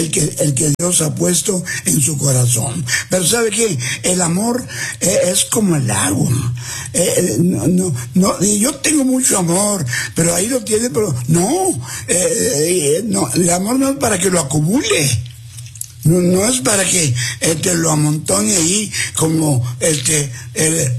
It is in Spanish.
el que Dios ha puesto en su corazón. Pero ¿sabe qué? El amor es como el agua. Yo tengo mucho amor, pero ahí lo tiene, pero no, el amor no es para que lo acumule. No es para que lo amontone ahí como